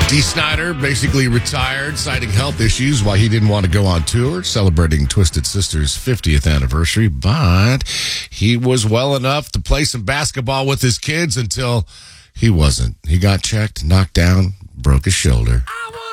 Dee Snider basically retired, citing health issues while he didn't want to go on tour, celebrating Twisted Sister's 50th anniversary. But he was well enough to play some basketball with his kids until he wasn't. He got checked, knocked down, broke his shoulder.